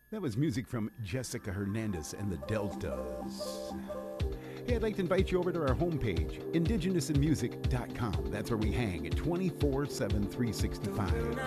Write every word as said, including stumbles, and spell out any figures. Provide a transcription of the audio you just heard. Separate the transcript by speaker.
Speaker 1: That was music from Jessica Hernandez and the Deltas. Hey, I'd like to invite you over to our homepage, indigenous in music dot com. That's where we hang at twenty-four seven, three sixty-five.